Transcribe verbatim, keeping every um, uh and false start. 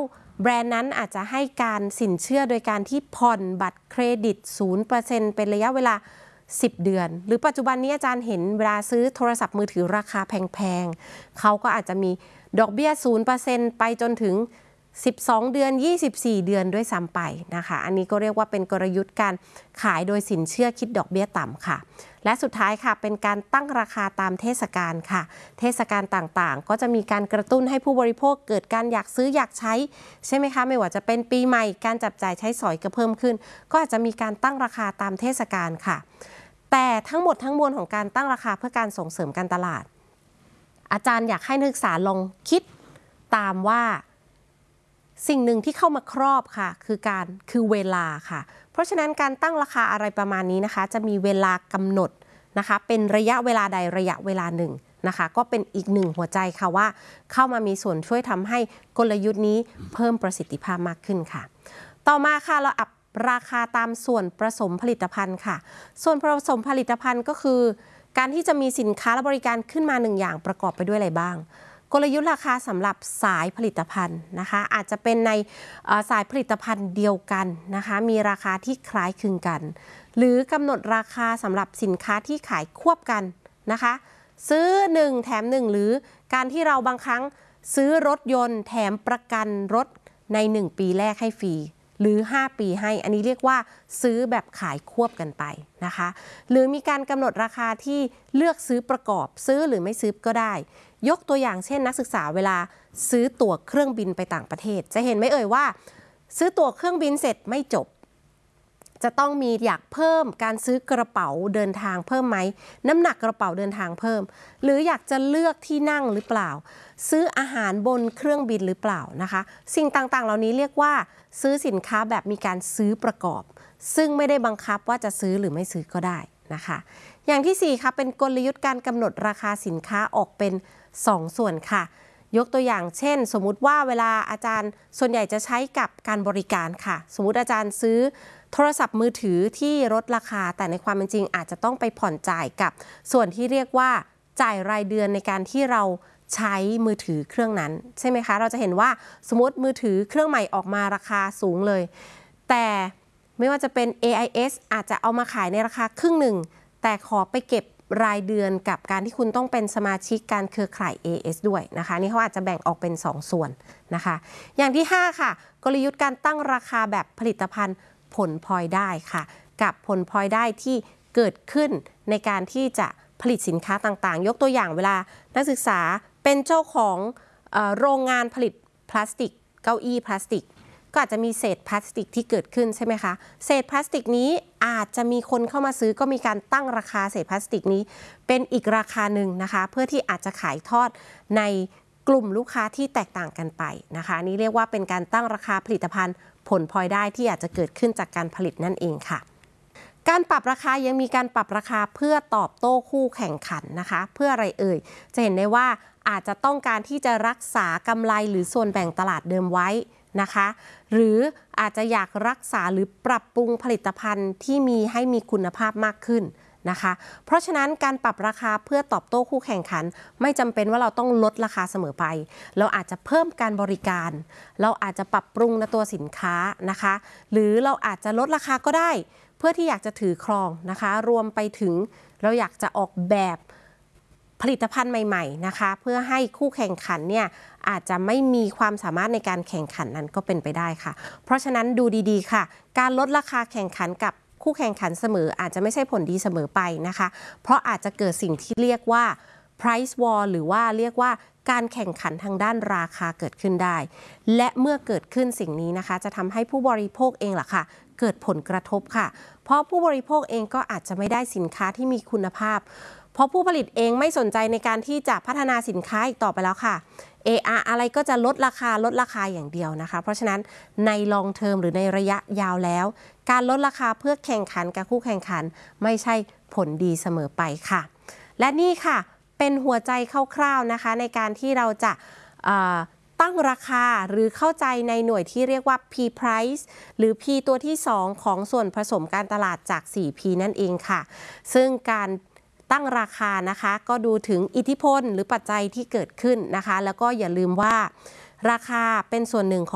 แบรนด์นั้นอาจจะให้การสินเชื่อโดยการที่ผ่อนบัตรเครดิต ศูนย์เปอร์เซ็นต์ เป็นระยะเวลาสิบเดือนหรือปัจจุบันนี้อาจารย์เห็นเวลาซื้อโทรศัพท์มือถือราคาแพงๆเขาก็อาจจะมีดอกเบี้ย ศูนย์เปอร์เซ็นต์ ไปจนถึงสิบสองเดือนยี่สิบสี่เดือนด้วยซ้ำไปนะคะอันนี้ก็เรียกว่าเป็นกลยุทธ์การขายโดยสินเชื่อคิดดอกเบี้ยต่ำค่ะและสุดท้ายค่ะเป็นการตั้งราคาตามเทศกาลค่ะเทศกาลต่างๆก็จะมีการกระตุ้นให้ผู้บริโภคเกิดการอยากซื้ออยากใช้ใช่ไหมคะไม่ว่าจะเป็นปีใหม่การจับจ่ายใช้สอยก็เพิ่มขึ้นก็อาจจะมีการตั้งราคาตามเทศกาลค่ะแต่ทั้งหมดทั้งมวลของการตั้งราคาเพื่อการส่งเสริมการตลาดอาจารย์อยากให้นักศึกษาลองคิดตามว่าสิ่งหนึ่งที่เข้ามาครอบค่ะคือการคือเวลาค่ะเพราะฉะนั้นการตั้งราคาอะไรประมาณนี้นะคะจะมีเวลากำหนดนะคะเป็นระยะเวลาใดระยะเวลาหนึ่งนะคะก็เป็นอีกหนึ่งหัวใจค่ะว่าเข้ามามีส่วนช่วยทำให้กลยุทธ์นี้เพิ่มประสิทธิภาพมากขึ้นค่ะต่อมาค่ะเราอัพราคาตามส่วนผสมผลิตภัณฑ์ค่ะส่วนผสมผลิตภัณฑ์ก็คือการที่จะมีสินค้าและบริการขึ้นมาหนึ่งอย่างประกอบไปด้วยอะไรบ้างกลยุทธ์ราคาสำหรับสายผลิตภัณฑ์นะคะอาจจะเป็นในสายผลิตภัณฑ์เดียวกันนะคะมีราคาที่คล้ายคลึงกันหรือกำหนดราคาสำหรับสินค้าที่ขายควบกันนะคะซื้อหนึ่งแถมหนึ่งหรือการที่เราบางครั้งซื้อรถยนต์แถมประกันรถในหนึ่งปีแรกให้ฟรีหรือห้าปีให้อันนี้เรียกว่าซื้อแบบขายควบกันไปนะคะหรือมีการกำหนดราคาที่เลือกซื้อประกอบซื้อหรือไม่ซื้อก็ได้ยกตัวอย่างเช่นนักศึกษาเวลาซื้อตั๋วเครื่องบินไปต่างประเทศจะเห็นไหมเอ่ยว่าซื้อตั๋วเครื่องบินเสร็จไม่จบจะต้องมีอยากเพิ่มการซื้อกระเป๋าเดินทางเพิ่มไหมน้ำหนักกระเป๋าเดินทางเพิ่มหรืออยากจะเลือกที่นั่งหรือเปล่าซื้ออาหารบนเครื่องบินหรือเปล่านะคะสิ่งต่างๆเหล่านี้เรียกว่าซื้อสินค้าแบบมีการซื้อประกอบซึ่งไม่ได้บังคับว่าจะซื้อหรือไม่ซื้อก็ได้นะคะอย่างที่สี่ค่ะเป็นกลยุทธ์การกำหนดราคาสินค้าออกเป็นสองส่วนค่ะยกตัวอย่างเช่นสมมุติว่าเวลาอาจารย์ส่วนใหญ่จะใช้กับการบริการค่ะสมมุติอาจารย์ซื้อโทรศัพท์มือถือที่ลดราคาแต่ในความเป็นจริงอาจจะต้องไปผ่อนจ่ายกับส่วนที่เรียกว่าจ่ายรายเดือนในการที่เราใช้มือถือเครื่องนั้นใช่ไหมคะเราจะเห็นว่าสมมติมือถือเครื่องใหม่ออกมาราคาสูงเลยแต่ไม่ว่าจะเป็น เอ ไอ เอส อาจจะเอามาขายในราคาครึ่งหนึ่งแต่ขอไปเก็บรายเดือนกับการที่คุณต้องเป็นสมาชิกการเครือข่าย เอ เอส ด้วยนะคะนี่เขาอาจจะแบ่งออกเป็นสองส่วนนะคะอย่างที่ห้าค่ะกลยุทธ์การตั้งราคาแบบผลิตภัณฑ์ผลพลอยได้ค่ะกับผลพลอยได้ที่เกิดขึ้นในการที่จะผลิตสินค้าต่างๆยกตัวอย่างเวลานักศึกษาเป็นเจ้าของเอ่อโรงงานผลิตพลาสติกเก้าอี้พลาสติกก็อาจจะมีเศษพลาสติกที่เกิดขึ้นใช่ไหมคะเศษพลาสติกนี้อาจจะมีคนเข้ามาซื้อก็มีการตั้งราคาเศษพลาสติกนี้เป็นอีกราคาหนึ่งนะคะเพื่อที่อาจจะขายทอดในกลุ่มลูกค้าที่แตกต่างกันไปนะคะนี่เรียกว่าเป็นการตั้งราคาผลิตภัณฑ์ผลพลอยได้ที่อาจจะเกิดขึ้นจากการผลิตนั่นเองค่ะการปรับราคายังมีการปรับราคาเพื่อตอบโต้คู่แข่งขันนะคะเพื่ออะไรเอ่ยจะเห็นได้ว่าอาจจะต้องการที่จะรักษากำไรหรือส่วนแบ่งตลาดเดิมไว้นะคะหรืออาจจะอยากรักษาหรือปรับปรุงผลิตภัณฑ์ที่มีให้มีคุณภาพมากขึ้นนะคะเพราะฉะนั้นการปรับราคาเพื่อตอบโต้คู่แข่งขันไม่จำเป็นว่าเราต้องลดราคาเสมอไปเราอาจจะเพิ่มการบริการเราอาจจะปรับปรุงในตัวสินค้านะคะหรือเราอาจจะลดราคาก็ได้เพื่อที่อยากจะถือครองนะคะรวมไปถึงเราอยากจะออกแบบผลิตภัณฑ์ใหม่ๆนะคะเพื่อให้คู่แข่งขันเนี่ยอาจจะไม่มีความสามารถในการแข่งขันนั้นก็เป็นไปได้ค่ะเพราะฉะนั้นดูดีๆค่ะการลดราคาแข่งขันกับคู่แข่งขันเสมออาจจะไม่ใช่ผลดีเสมอไปนะคะเพราะอาจจะเกิดสิ่งที่เรียกว่า price war หรือว่าเรียกว่าการแข่งขันทางด้านราคาเกิดขึ้นได้และเมื่อเกิดขึ้นสิ่งนี้นะคะจะทำให้ผู้บริโภคเองล่ะค่ะเกิดผลกระทบค่ะเพราะผู้บริโภคเองก็อาจจะไม่ได้สินค้าที่มีคุณภาพเพราะผู้ผลิตเองไม่สนใจในการที่จะพัฒนาสินค้าอีกต่อไปแล้วค่ะ เอ อาร์ อะไรก็จะลดราคาลดราคาอย่างเดียวนะคะเพราะฉะนั้นใน long term หรือในระยะยาวแล้วการลดราคาเพื่อแข่งขันกับคู่แข่งขันไม่ใช่ผลดีเสมอไปค่ะและนี่ค่ะเป็นหัวใจคร่าวๆนะคะในการที่เราจะตั้งราคาหรือเข้าใจในหน่วยที่เรียกว่า P price หรือ P ตัวที่สองของส่วนผสมการตลาดจาก โฟร์ พี นั่นเองค่ะซึ่งการตั้งราคานะคะก็ดูถึงอิทธิพลหรือปัจจัยที่เกิดขึ้นนะคะแล้วก็อย่าลืมว่าราคาเป็นส่วนหนึ่งของ